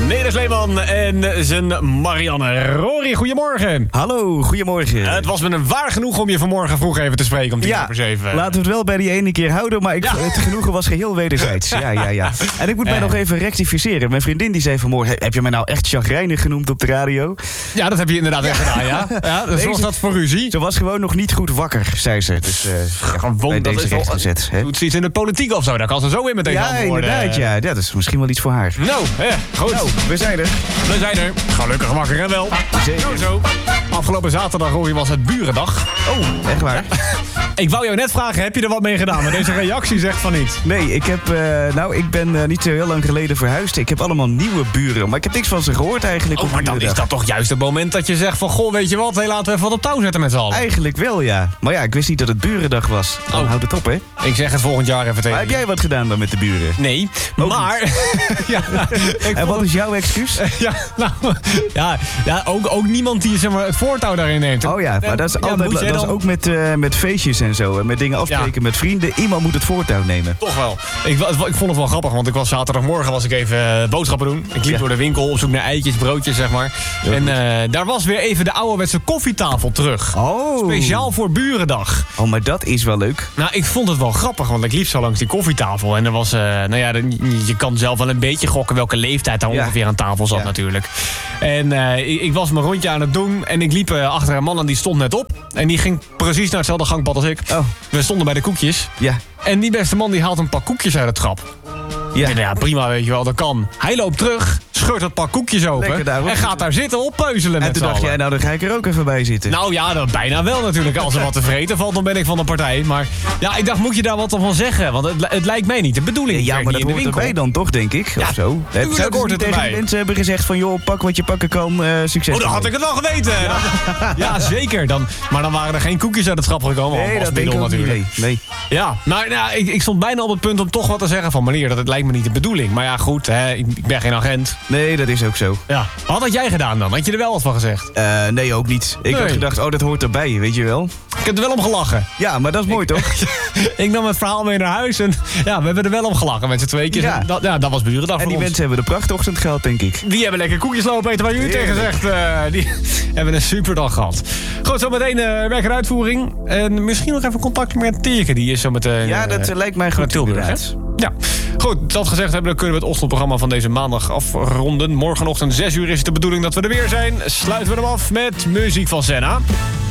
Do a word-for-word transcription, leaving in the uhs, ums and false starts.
Nederlands Leeman en zijn Marianne. Rory, goedemorgen. Hallo, goedemorgen. Uh, het was me een waar genoeg om je vanmorgen vroeg even te spreken om tien ja, over zeven. Laten we het wel bij die ene keer houden, maar ik, ja. het genoegen was geheel wederzijds. Ja, ja, ja. En ik moet mij uh. nog even rectificeren. Mijn vriendin die zei vanmorgen, heb je mij nou echt chagrijnig genoemd op de radio? Ja, dat heb je inderdaad echt gedaan, ja. ja dan zorgt dat voor ruzie. Ze was gewoon nog niet goed wakker, zei ze. Dus uh, gewoon dat is wel, gezet. Doet ze iets in de politiek of zo, daar kan ze zo in meteen ja, worden. Inderdaad, ja, dat is misschien wel iets voor haar. Nou, ja, goed. Nou, we zijn er. We zijn er. Gelukkig wakker en wel. Zeker. Zo, zo. Afgelopen zaterdag, Rory, was het Burendag. Oh, echt waar? Ja. Ik wou jou net vragen, heb je er wat mee gedaan? Maar deze reactie zegt van niet. Nee, ik heb, uh, nou, ik ben uh, niet zo heel lang geleden verhuisd. Ik heb allemaal nieuwe buren, maar ik heb niks van ze gehoord eigenlijk. Oh, maar dan is dat toch juist het moment dat je zegt van... Goh, weet je wat, hey, laten we even wat op touw zetten met z'n allen. Eigenlijk wel, ja. Maar ja, ik wist niet dat het Burendag was. Dan oh. Houd het op, hè? Ik zeg het volgend jaar even tegen. Maar heb jij wat gedaan dan met de buren? Nee, ook maar... ja, ik en wat is jouw excuus? ja, nou, ja, ja ook, ook niemand die zeg maar, het voortouw daarin neemt. Oh ja, maar dat is, altijd, ja, dat dan... is ook met, uh, met feestjes en zo. En met dingen afspreken ja. met vrienden. Iemand moet het voortouw nemen. Toch wel. Ik, ik vond het wel grappig, want ik was zaterdagmorgen was ik even uh, boodschappen doen. Ik liep ja. door de winkel op zoek naar eitjes, broodjes, zeg maar. Ja, en uh, daar was weer even de ouderwetse koffietafel terug. Oh. Speciaal voor Burendag. Oh, maar dat is wel leuk. Nou, ik vond het wel grappig, want ik liep zo langs die koffietafel. En er was, uh, nou ja, je kan zelf wel een beetje gokken welke leeftijd daar ja. ongeveer aan tafel zat ja. natuurlijk. En uh, ik, ik was mijn rondje aan het doen en ik liep uh, achter een man en die stond net op. En die ging precies naar hetzelfde gangpad als ik. Oh. We stonden bij de koekjes. Ja. En die beste man die haalt een pak koekjes uit het trap. Ja. En ja, prima, weet je wel, dat kan. Hij loopt terug, scheurt het pak koekjes open en gaat daar zitten oppeuzelen met En toen dacht jij, nou dan ga ik er ook even bij zitten. Nou ja, dat bijna wel natuurlijk. Als er wat te vreten valt, dan ben ik van de partij. Maar ja, ik dacht, moet je daar wat van zeggen? Want het, het lijkt mij niet de bedoeling. Ja, maar dat hoort erbij dan toch, denk ik? Ja, of zo. Tuurlijk hoort het tegen erbij. Mensen hebben gezegd van, joh, pak wat je pakken kan, uh, succes. Oh, dan had ik het wel geweten. Ja, ja zeker. Dan, maar dan waren er geen koekjes uit het schap gekomen. Nee, dat denk ik natuurlijk. Nee, nee. Ja, maar nou, ik, ik stond bijna op het punt om toch wat te zeggen van... meneer, dat het lijkt me niet de bedoeling. Maar ja, goed, hè, ik ben geen agent. Nee, dat is ook zo. Ja. Wat had jij gedaan dan? Had je er wel wat van gezegd? Uh, nee, ook niet. Ik nee. had gedacht, oh, dat hoort erbij, weet je wel. Ik heb er wel om gelachen. Ja, maar dat is mooi, ik, toch? ik nam het verhaal mee naar huis en ja, we hebben er wel om gelachen met z'n tweeën. Ja. Dat, ja, dat was Burendag En die ons. mensen hebben de prachtochtend gehad, denk ik. Die hebben lekker koekjes lopen eten, waar jullie tegen zegt. Uh, die hebben een superdag gehad. Goed, zo meteen uh, werk en uitvoering. En misschien nog even contact met Teke. Die is zo meteen... Ja, dat uh, lijkt mij goed. Tilburg, hè? Ja, goed, dat gezegd hebben, dan kunnen we het ochtendprogramma van deze maandag afronden. Morgenochtend zes uur is het de bedoeling dat we er weer zijn. Sluiten we hem af met muziek van Senna.